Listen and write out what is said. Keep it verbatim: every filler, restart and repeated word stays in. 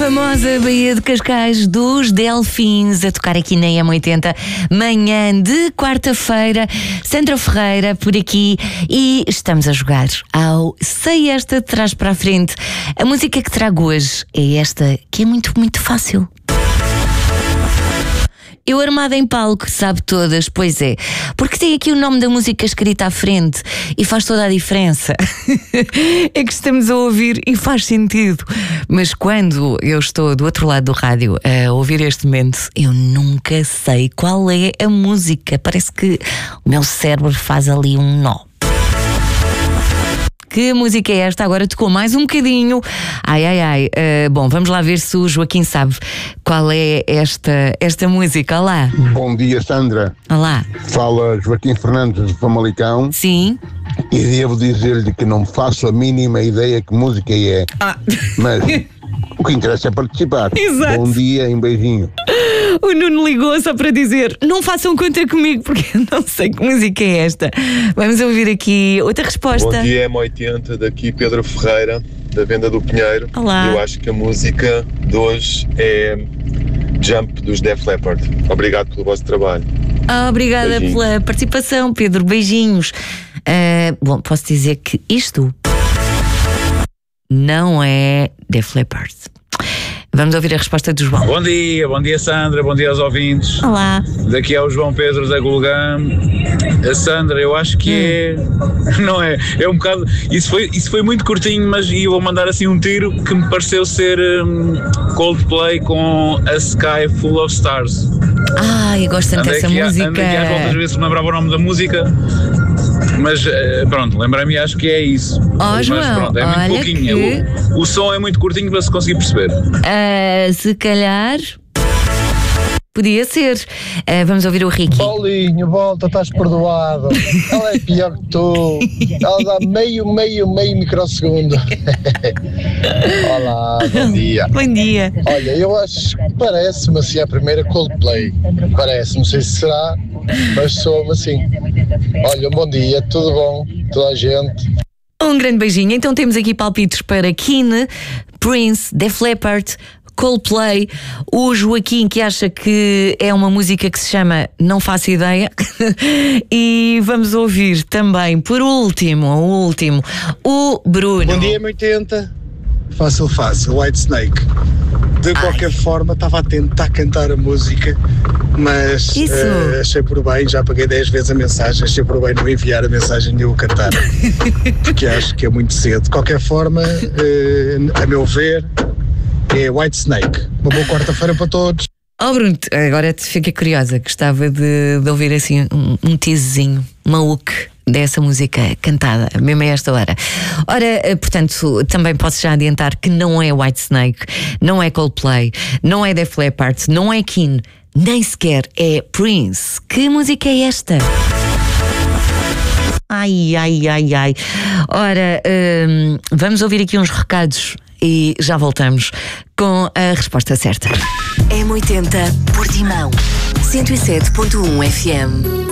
famosa Baía de Cascais dos Delfins a tocar aqui na M oitenta, manhã de quarta-feira. Sandra Ferreira por aqui e estamos a jogar ao Sei Esta de Trás para a Frente. A música que trago hoje é esta, que é muito, muito fácil. Eu armada em palco, sabe todas, pois é, porque tem aqui o nome da música escrita à frente e faz toda a diferença. É que estamos a ouvir e faz sentido. Mas quando eu estou do outro lado do rádio a ouvir este momento, eu nunca sei qual é a música. Parece que o meu cérebro faz ali um nó. Que música é esta? Agora tocou mais um bocadinho. Ai, ai, ai. Uh, bom, vamos lá ver se o Joaquim sabe qual é esta, esta música. Olá. Bom dia, Sandra. Olá. Fala Joaquim Fernandes de Famalicão. Sim. E devo dizer-lhe que não faço a mínima ideia que música é. Ah. Mas o que interessa é participar. Exato. Bom dia e um beijinho. O Nuno ligou só para dizer: não façam conta comigo porque eu não sei que música é esta. Vamos ouvir aqui outra resposta. Bom dia, M oitenta, daqui Pedro Ferreira, da Venda do Pinheiro. Olá. Eu acho que a música de hoje é Jump dos Def Leppard. Obrigado pelo vosso trabalho. Ah, obrigada Beijinhos. pela participação, Pedro. Beijinhos. Uh, bom, posso dizer que isto não é Def Leppard. Vamos ouvir a resposta do João. Bom dia, bom dia Sandra, bom dia aos ouvintes. Olá. Daqui é o João Pedro da Gulgam. A Sandra, eu acho que é... Não é, é um bocado... Isso foi, isso foi muito curtinho, mas eu vou mandar assim um tiro que me pareceu ser um, Coldplay com A Sky Full of Stars. Ai, gosto tanto dessa música. Andei aqui às voltas a ver se me lembrava o nome da música. Mas pronto, lembrei-me e acho que é isso. Oh, mas João, pronto, é muito pouquinho. que... o, o som é muito curtinho para se conseguir perceber. Uh, se calhar podia ser. Uh, vamos ouvir o Ricky. Paulinho, volta, estás perdoado. Ela é pior que tu. Ela dá meio, meio, meio microsegundo. Olá, bom dia. Bom dia. Olha, eu acho que parece-me assim a primeira Coldplay. Parece, não sei se será, mas soa-me assim. Olha, bom dia, tudo bom? Toda a gente. Um grande beijinho. Então temos aqui palpites para Keane, Prince, Def Leppard, Coldplay, o Joaquim que acha que é uma música que se chama Não Faço Ideia. E vamos ouvir também, por último, o último, o Bruno. Bom dia, M oitenta. Fácil, fácil, White Snake. De qualquer Ai. forma, estava a tentar cantar a música, mas uh, achei por bem, já paguei dez vezes a mensagem, achei por bem não enviar a mensagem e eu cantar, porque acho que é muito cedo. De qualquer forma, uh, a meu ver, é White Snake. Uma boa quarta-feira para todos. Oh Bruno, agora te fiquei curiosa, gostava de, de ouvir assim um, um teaserzinho, uma hook dessa música cantada, mesmo a esta hora. Ora, portanto, também posso já adiantar que não é White Snake, não é Coldplay, não é Def Leppard, não é Keane, nem sequer é Prince. Que música é esta? Ai, ai, ai, ai. Ora, hum, vamos ouvir aqui uns recados e já voltamos com a resposta certa. M oitenta Portimão, cento e sete ponto um F M.